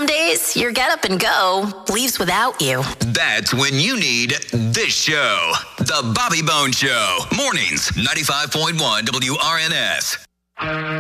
some days, your get up and go leaves without you. That's when you need this show. The Bobby Bones Show. Mornings, 95.1 WRNS.